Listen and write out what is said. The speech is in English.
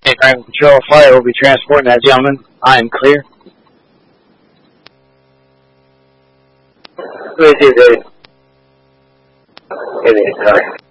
Crime Control Fire will be transporting that gentleman. I am clear. Who is it? It is, sorry.